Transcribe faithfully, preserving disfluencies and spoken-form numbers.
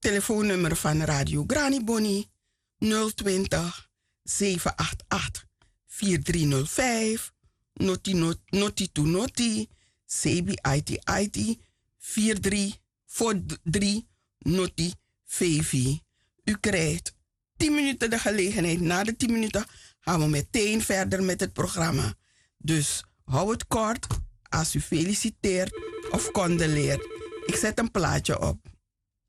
telefoonnummer van Radio Granny Bonnie nul twintig, zeven acht acht, vier drie nul vijf, noti not- noti to noti, sebi it it, vier drie voor drie noti vijf. U krijgt tien minuten de gelegenheid. Na de tien minuten gaan we meteen verder met het programma. Dus hou het kort als u feliciteert of condoleert. Ik zet een plaatje op.